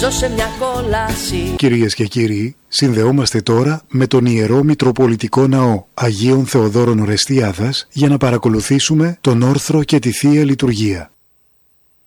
ζω σε μια κόλαση. Κυρίες και κύριοι, συνδεόμαστε τώρα με τον Ιερό Μητροπολιτικό Ναό Αγίων Θεοδόρων Ορεστιάδας για να παρακολουθήσουμε τον όρθρο και τη Θεία Λειτουργία.